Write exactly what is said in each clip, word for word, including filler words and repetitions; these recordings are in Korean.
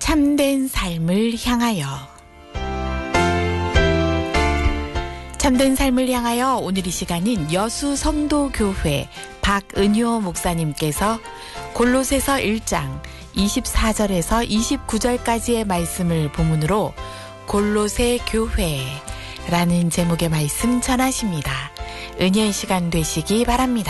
참된 삶을 향하여. 참된 삶을 향하여 오늘 이 시간은 여수성도교회 박은효 목사님께서 골로새서 일 장 이십사 절에서 이십구 절까지의 말씀을 본문으로 골로새 교회라는 제목의 말씀 전하십니다. 은혜의 시간 되시기 바랍니다.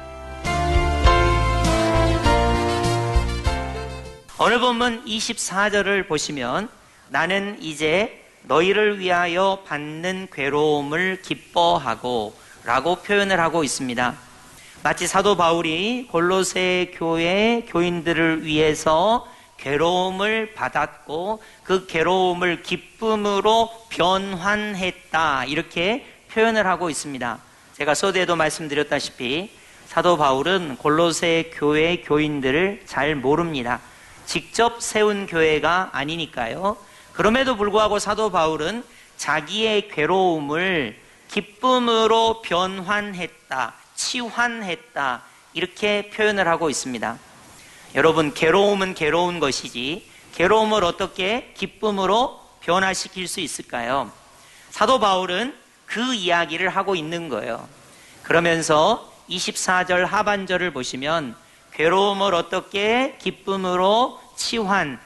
오늘 본문 이십사 절을 보시면 나는 이제 너희를 위하여 받는 괴로움을 기뻐하고 라고 표현을 하고 있습니다. 마치 사도 바울이 골로새 교회 교인들을 위해서 괴로움을 받았고 그 괴로움을 기쁨으로 변환했다 이렇게 표현을 하고 있습니다. 제가 서두에도 말씀드렸다시피 사도 바울은 골로새 교회 교인들을 잘 모릅니다. 직접 세운 교회가 아니니까요. 그럼에도 불구하고 사도 바울은 자기의 괴로움을 기쁨으로 변환했다, 치환했다 이렇게 표현을 하고 있습니다. 여러분, 괴로움은 괴로운 것이지 괴로움을 어떻게 기쁨으로 변화시킬 수 있을까요? 사도 바울은 그 이야기를 하고 있는 거예요. 그러면서 이십사 절 하반절을 보시면 괴로움을 어떻게 기쁨으로 치환,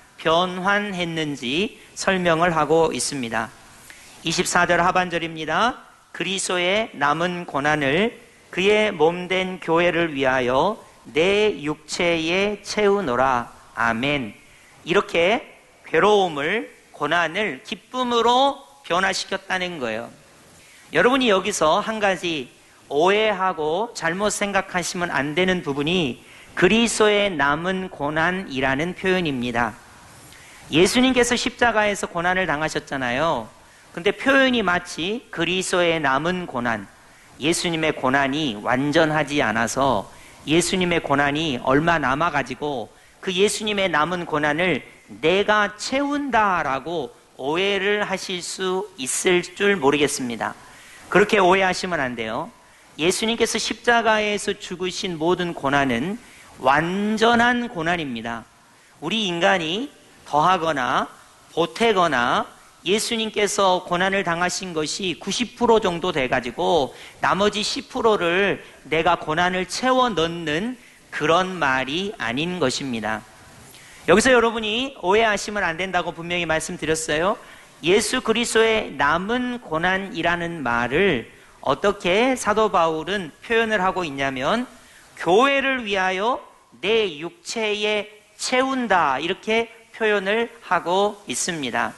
변환했는지 설명을 하고 있습니다. 이십사 절 하반절입니다. 그리스도의 남은 고난을 그의 몸된 교회를 위하여 내 육체에 채우노라. 아멘. 이렇게 괴로움을, 고난을 기쁨으로 변화시켰다는 거예요. 여러분이 여기서 한 가지 오해하고 잘못 생각하시면 안 되는 부분이 그리스도의 남은 고난이라는 표현입니다. 예수님께서 십자가에서 고난을 당하셨잖아요. 근데 표현이 마치 그리스도의 남은 고난, 예수님의 고난이 완전하지 않아서 예수님의 고난이 얼마 남아가지고 그 예수님의 남은 고난을 내가 채운다라고 오해를 하실 수 있을 줄 모르겠습니다. 그렇게 오해하시면 안 돼요. 예수님께서 십자가에서 죽으신 모든 고난은 완전한 고난입니다. 우리 인간이 더하거나 보태거나 예수님께서 고난을 당하신 것이 구십 퍼센트 정도 돼가지고 나머지 십 퍼센트를 내가 고난을 채워 넣는 그런 말이 아닌 것입니다. 여기서 여러분이 오해하시면 안 된다고 분명히 말씀드렸어요. 예수 그리스도의 남은 고난이라는 말을 어떻게 사도 바울은 표현을 하고 있냐면 교회를 위하여 내 육체에 채운다 이렇게 표현을 하고 있습니다.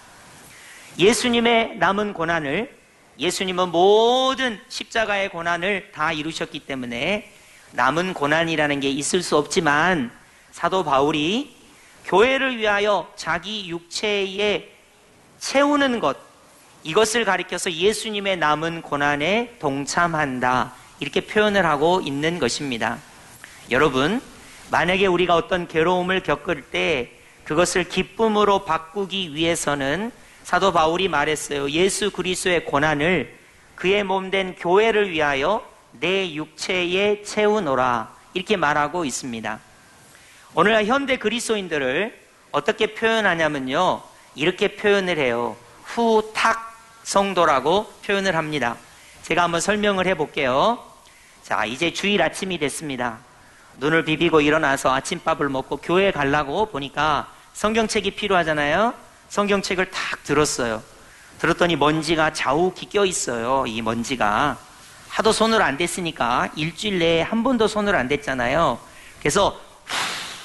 예수님의 남은 고난을, 예수님은 모든 십자가의 고난을 다 이루셨기 때문에 남은 고난이라는 게 있을 수 없지만 사도 바울이 교회를 위하여 자기 육체에 채우는 것, 이것을 가리켜서 예수님의 남은 고난에 동참한다 이렇게 표현을 하고 있는 것입니다. 여러분, 만약에 우리가 어떤 괴로움을 겪을 때 그것을 기쁨으로 바꾸기 위해서는 사도 바울이 말했어요. 예수 그리스도의 고난을 그의 몸된 교회를 위하여 내 육체에 채우노라 이렇게 말하고 있습니다. 오늘 현대 그리스도인들을 어떻게 표현하냐면요, 이렇게 표현을 해요. 후탁 성도라고 표현을 합니다. 제가 한번 설명을 해볼게요. 자, 이제 주일 아침이 됐습니다. 눈을 비비고 일어나서 아침밥을 먹고 교회에 가려고 보니까 성경책이 필요하잖아요. 성경책을 탁 들었어요. 들었더니 먼지가 자욱이 껴있어요. 이 먼지가 하도 손을 안 댔으니까 일주일 내에 한 번도 손을 안 댔잖아요. 그래서 후,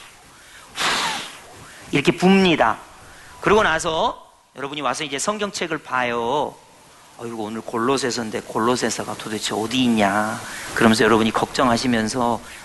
후, 이렇게 붑니다. 그러고 나서 여러분이 와서 이제 성경책을 봐요. 어이구, 오늘 골로새서인데 골로새서가 도대체 어디 있냐 그러면서 여러분이 걱정하시면서